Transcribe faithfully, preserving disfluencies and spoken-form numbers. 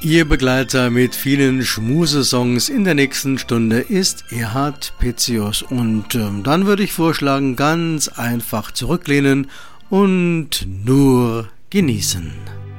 Ihr Begleiter mit vielen Schmusesongs in der nächsten Stunde ist Erhard Pezius. Und ähm, dann würde ich vorschlagen, ganz einfach zurücklehnen und nur genießen.